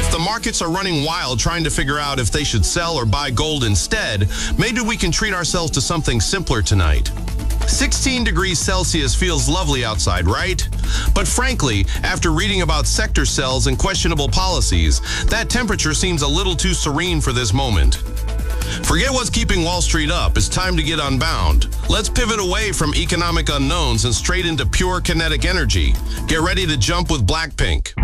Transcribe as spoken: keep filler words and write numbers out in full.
If the markets are running wild trying to figure out if they should sell or buy gold instead, maybe we can treat ourselves to something simpler tonight. sixteen degrees Celsius feels lovely outside, right? But frankly, after reading about sector sells and questionable policies, that temperature seems a little too serene for this moment. Forget what's keeping Wall Street up. It's time to get unbound. Let's pivot away from economic unknowns and straight into pure kinetic energy. Get ready to jump with Blackpink.